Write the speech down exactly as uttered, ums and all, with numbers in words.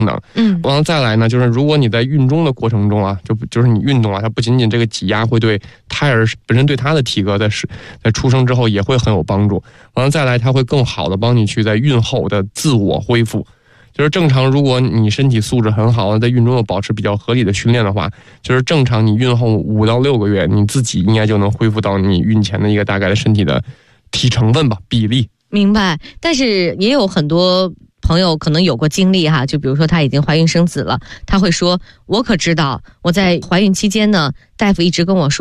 能。嗯，完了再来呢，就是如果你在孕中的过程中啊，就就是你运动啊，它不仅仅这个挤压会对胎儿本身对它的体格在是在出生之后也会很有帮助。完了再来，它会更好的帮你去在孕后的自我恢复。就是正常，如果你身体素质很好，在孕中又保持比较合理的训练的话，就是正常你孕后五到六个月，你自己应该就能恢复到你孕前的一个大概的身体的体成分吧比例。 明白，但是也有很多朋友可能有过经历哈，就比如说她已经怀孕生子了，她会说，我可知道我在怀孕期间呢，大夫一直跟我说